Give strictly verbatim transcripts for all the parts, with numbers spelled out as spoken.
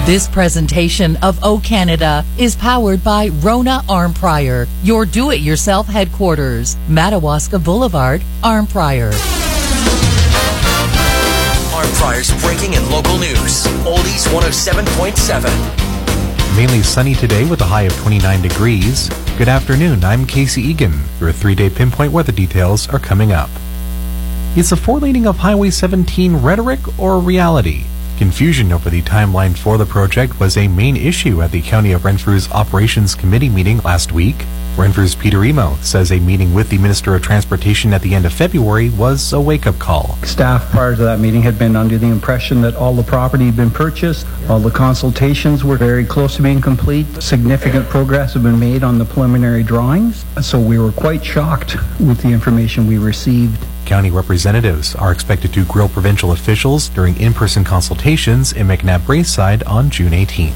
This presentation of O Canada is powered by Rona Armprior, your do-it-yourself headquarters, Madawaska Boulevard, Armprior. Armprior's breaking and local news. Oldies one oh seven point seven. Mainly sunny today with a high of twenty-nine degrees. Good afternoon, I'm Casey Egan. Your three-day pinpoint weather details are coming up. Is the four-laning of Highway seventeen rhetoric or reality? Confusion over the timeline for the project was a main issue at the County of Renfrew's Operations Committee meeting last week. Renfrew's Peter Emo says a meeting with the Minister of Transportation at the end of February was a wake-up call. Staff prior to that meeting had been under the impression that all the property had been purchased, all the consultations were very close to being complete, significant progress had been made on the preliminary drawings, so we were quite shocked with the information we received. County representatives are expected to grill provincial officials during in-person consultations in McNabb-Braeside on June eighteenth.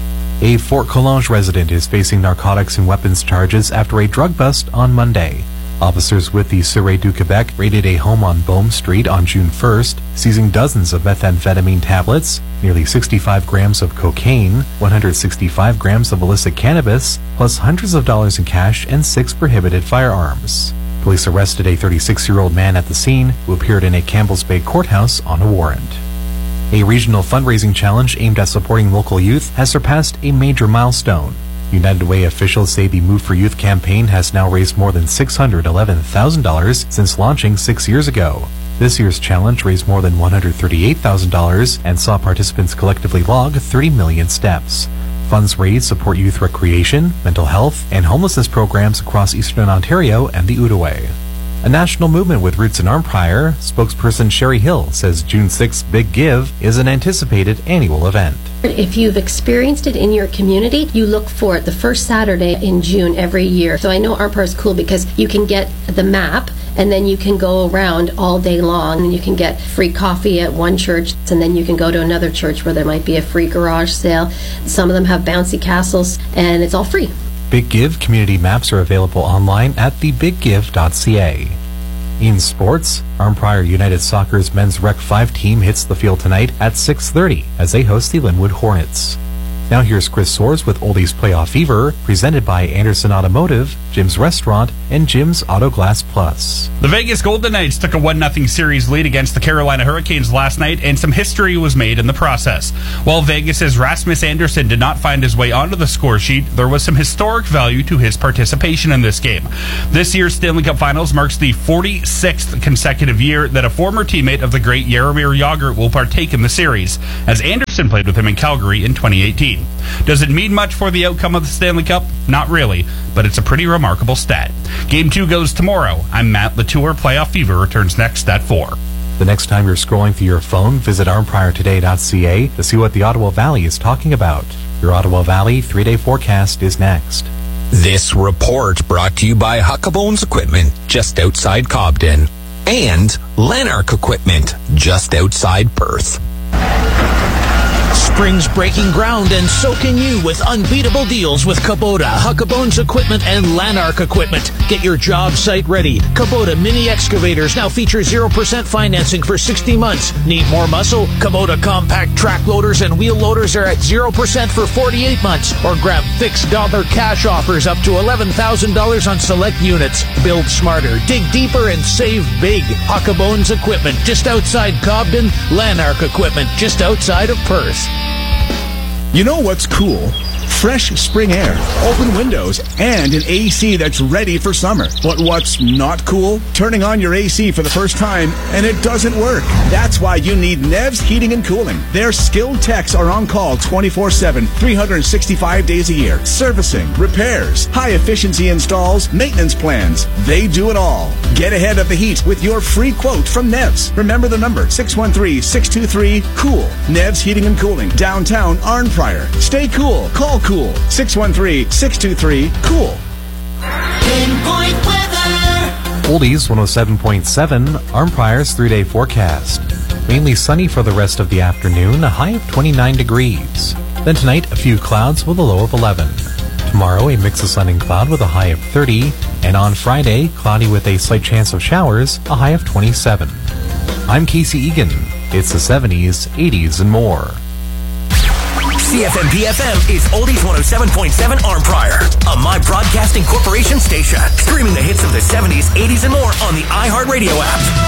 A Fort Collonges resident is facing narcotics and weapons charges after a drug bust on Monday. Officers with the Sûreté du Québec raided a home on Beaume Street on June first, seizing dozens of methamphetamine tablets, nearly sixty-five grams of cocaine, one hundred sixty-five grams of illicit cannabis, plus hundreds of dollars in cash and six prohibited firearms. Police arrested a thirty-six-year-old man at the scene who appeared in a Campbell's Bay courthouse on a warrant. A regional fundraising challenge aimed at supporting local youth has surpassed a major milestone. United Way officials say the Move for Youth campaign has now raised more than six hundred eleven thousand dollars since launching six years ago. This year's challenge raised more than one hundred thirty-eight thousand dollars and saw participants collectively log thirty million steps. Funds raised support youth recreation, mental health, and homelessness programs across Eastern Ontario and the Outaouais. A national movement with roots in Armprior, spokesperson Sherry Hill says June sixth Big Give is an anticipated annual event. If you've experienced it in your community, you look for it the first Saturday in June every year. So I know Armprior is cool because you can get the map and then you can go around all day long and you can get free coffee at one church and then you can go to another church where there might be a free garage sale. Some of them have bouncy castles and it's all free. Big Give community maps are available online at the big give dot c a. In sports, Armprior United Soccer's men's Rec five team hits the field tonight at six thirty as they host the Linwood Hornets. Now here's Chris Soares with Oldies Playoff Fever, presented by Anderson Automotive, Jim's Restaurant, and Jim's Auto Glass Plus. The Vegas Golden Knights took a one nothing series lead against the Carolina Hurricanes last night, and some history was made in the process. While Vegas's Rasmus Andersson did not find his way onto the score sheet, there was some historic value to his participation in this game. This year's Stanley Cup Finals marks the forty-sixth consecutive year that a former teammate of the great Jaromir Jagr will partake in the series, as Andersson played with him in Calgary in twenty eighteen. Does it mean much for the outcome of the Stanley Cup? Not really, but it's a pretty remarkable stat. Game two goes tomorrow. I'm Matt Latour. Playoff Fever returns next at four. The next time you're scrolling through your phone, visit armprior today dot c a to see what the Ottawa Valley is talking about. Your Ottawa Valley three-day forecast is next. This report brought to you by Huckabones Equipment, just outside Cobden, and Lanark Equipment, just outside Perth. Spring's breaking ground, and so can you with unbeatable deals with Kubota, Huckabones Equipment, and Lanark Equipment. Get your job site ready. Kubota mini excavators now feature zero percent financing for sixty months. Need more muscle? Kubota compact track loaders and wheel loaders are at zero percent for forty-eight months. Or grab fixed dollar cash offers up to eleven thousand dollars on select units. Build smarter, dig deeper, and save big. Huckabones Equipment, just outside Cobden. Lanark Equipment, just outside of Perth. You know what's cool? Fresh spring air, open windows, and an A C that's ready for summer. But what's not cool? Turning on your A C for the first time and it doesn't work. That's why you need Nev's Heating and Cooling. Their skilled techs are on call twenty-four seven, three hundred sixty-five days a year. Servicing, repairs, high-efficiency installs, maintenance plans. They do it all. Get ahead of the heat with your free quote from Nev's. Remember the number, six one three, six two three, COOL. Nev's Heating and Cooling, downtown Arnprior. Stay cool. Call COOL. six one three, six two three, COOL. Pinpoint weather. Oldies one oh seven point seven, Armprior's three-day forecast. Mainly sunny for the rest of the afternoon, a high of twenty-nine degrees. Then tonight, a few clouds with a low of eleven. Tomorrow, a mix of sun and cloud with a high of thirty. And on Friday, cloudy with a slight chance of showers, a high of twenty-seven. I'm Casey Egan. It's the seventies, eighties, and more. C F M P F M is Oldies one oh seven point seven Arnprior, a My Broadcasting Corporation station. Streaming the hits of the seventies, eighties, and more on the iHeartRadio app.